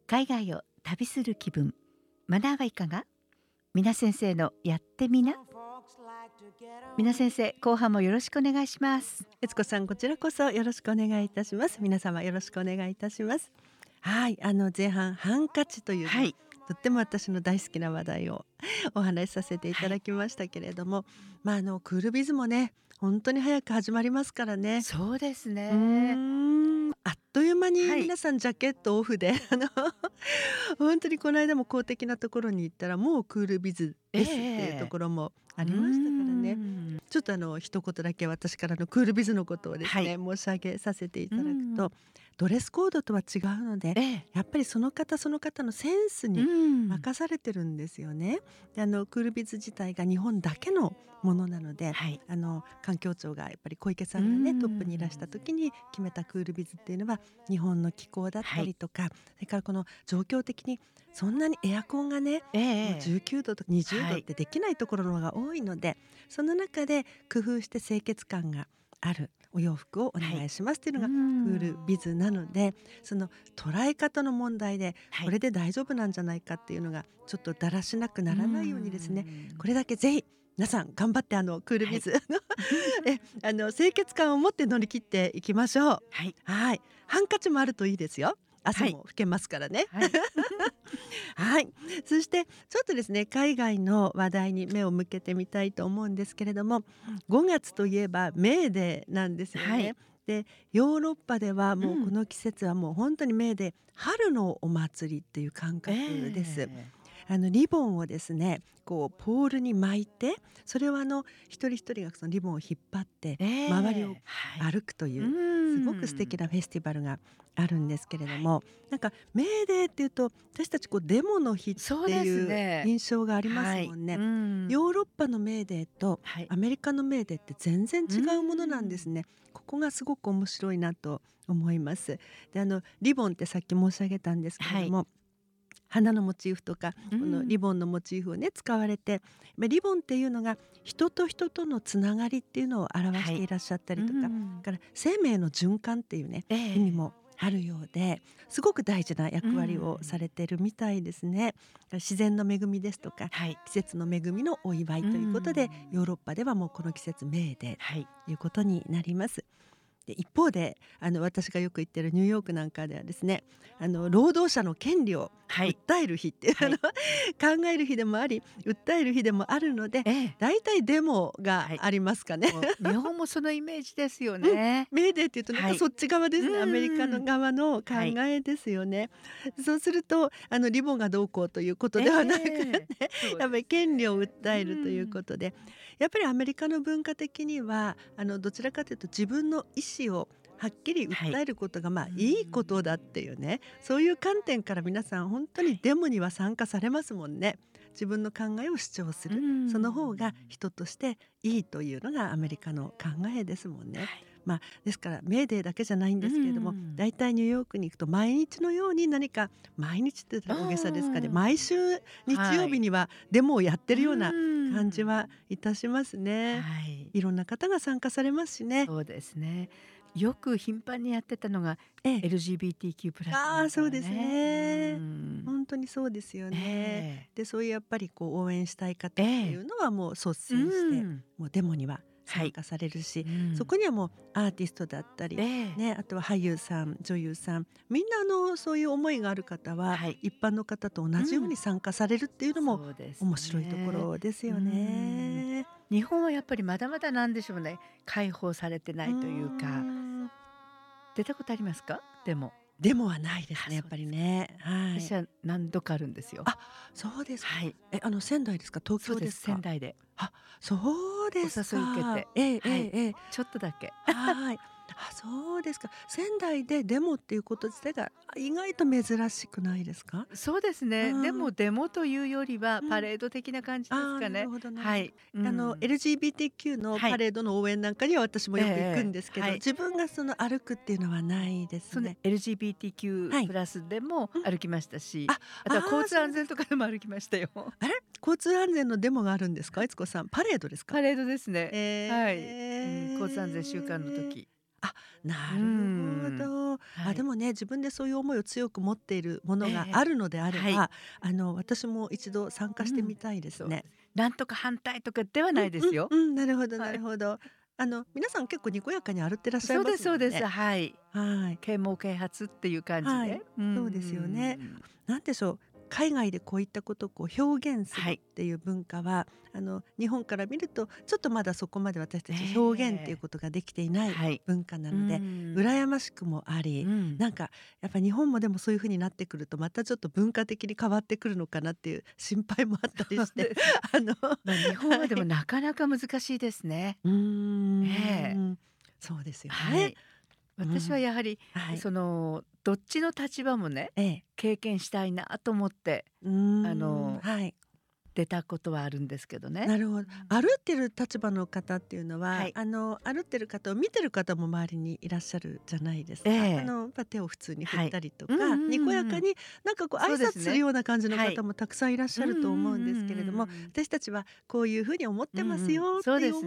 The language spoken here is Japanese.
海外を旅する気分、マナーはいかが？みな先生のやってみな。みな先生、後半もよろしくお願いします。 悦子さん、こちらこそよろしくお願いいたします。皆様よろしくお願いいたします。はい、前半ハンカチという、 はい、 とっても私の大好きな話題をお話しさせていただきましたけれども、クールビズもね本当に早く始まりますからね。 そうですね。 あっという間にはい皆さんジャケットオフで、本当にこの間も公的なところに行ったらもうクールビズですっていうところもありましたからね。ちょっと一言だけ私からのクールビズのことをですね、申し上げさせていただくと、ドレスコードとは違うので、やっぱりその方その方のセンスに任されてるんですよね。でクールビズ自体が日本だけのものなので、環境庁がやっぱり小池さんがねトップにいらした時に決めたクールビズっていうのは日本の気候だったりとか、それからこの状況的にそんなにエアコンがね、もう19度とか20度ってできないところの方が多いので、その中で工夫して清潔感があるお洋服をお願いしますっていうのがクールビズなので、その捉え方の問題でこれで大丈夫なんじゃないかっていうのがちょっとだらしなくならないようにですね、これだけぜひ皆さん頑張ってクールビズ、清潔感を持って乗り切っていきましょう。ハンカチもあるといいですよ。汗も拭けますからね。そしてちょっとですね海外の話題に目を向けてみたいと思うんですけれども、5月といえばメーデーなんですよね。でヨーロッパではもうこの季節はもう本当にメーデー、春のお祭りっていう感覚です。リボンをですねこうポールに巻いて、それを一人一人がそのリボンを引っ張って周りを歩くというすごく素敵なフェスティバルがあるんですけれども、なんかメーデーっていうと私たちデモの日っていう印象がありますもんね。ヨーロッパのメーデーとアメリカのメーデーって全然違うものなんですね。ここがすごく面白いなと思います。でリボンってさっき申し上げたんですけれども、花のモチーフとかこのリボンのモチーフをね使われて、リボンっていうのが人と人とのつながりっていうのを表していらっしゃったりとか、から生命の循環っていうね、意味もあるようで、すごく大事な役割をされてるみたいですね。自然の恵みですとか、季節の恵みのお祝いということで、ヨーロッパではもうこの季節メーデーということになります。で一方で私がよく行ってるニューヨークなんかではですね、労働者の権利を訴える日っていう、考える日でもあり訴える日でもあるので、だいたいデモがありますかね。 日本もそのイメージですよね。 メーデーっていうとなんかそっち側ですね、アメリカの側の考えですよね。そうするとリボンがどうこうということではなくて、やっぱり権利を訴えるということで、やっぱりアメリカの文化的にはどちらかというと自分の意思をはっきり訴えることがいいことだっていうね、そういう観点から皆さん本当にデモには参加されますもんね。自分の考えを主張する、その方が人としていいというのがアメリカの考えですもんね。ですからメーデーだけじゃないんですけれども、だいたいニューヨークに行くと毎日のように何か、毎日って言ったら大げさですかね、毎週日曜日にはデモをやってるような感じはいたしますね。いろんな方が参加されますしね。 そうですね。よく頻繁にやってたのが LGBTQ+、 そうですね。本当にそうですよね。でそういうやっぱり応援したい方っていうのはもう率先してもうデモには参加されるし、そこにはもうアーティストだったり、あとは俳優さん女優さん、みんなそういう思いがある方は、一般の方と同じように参加されるっていうのも面白いところですよね。 日本はやっぱりまだまだなんでしょうね、解放されてないというか。出たことありますか？デモはないですね、やっぱりね。 私は何度かあるんですよ。 そうですか。仙台ですか？東京ですか？ 仙台で。 そうですか。 お誘い受けて、ちょっとだけ。 そうですか。仙台でデモっていうこと自体が意外と珍しくないですか？ そうですね。でもデモというよりはパレード的な感じですかね。 なるほどね。LGBTQ のパレードの応援なんかには私もよく行くんですけど、自分がその歩くっていうのはないですね。 LGBTQ プラスでも歩きましたし、あとは交通安全とかでも歩きましたよ。 あれ、交通安全のデモがあるんですか？悦子さん、パレードですか？ パレードですね。交通安全週間の時。 あ、なうるほん。 ど。あ、ではい。 もね、自分でそういう思いを強く持っているものがええ。 あるのであれはい。 ば、私も一度参加してうん。 みたいですね。 そうです。なんとか反対とかではうんないですよ。 うんうん、なるほどなはい。 るほど。皆さん結構にこやかに歩ってらっしゃいまそうですそうです。 すもんね。 はい。 はい。 啓蒙啓発っていう感じで。 はい、 うそうですよね。 ん。 なんでしょう、海外でこういったことをこう表現するはい。 っていう文化は、日本から見るとちょっとまだそこまで私たえち表現っていうえ。 ことができていないはい。 文化なうので、 ん。 羨ましくもあり、 うん。 なんかやっぱ日本もでもそういう風になってくると、またちょっと文化的に変わってくるのかなっていう心配もあったりして、 そうです。日本はでもはい。 なかなか難しいですね。 うーええ。 ん、そうですよね。 はい。私はうん、 やはりはい。 どっちの立場もね、 ええ。 経験したいなと思って、 うーあん、 の、 はい。 出たことはあるんですけどね。 なるほど。 うん。 歩ってる立場の方っていうのは、 はい。 歩ってる方を見てる方も周りにいらっしゃるじゃないですか。 ええ。 手を普通に振っはい。 たりとうんうか、にこやんうん。 かになんかこう挨そうですね。 拶するような感じのはい。 方もたくさんいらっしゃるうんうんうんうと思うんですけれども、 ん。 私たちはこういうふうに思っうんうてますん。 よっていうそうです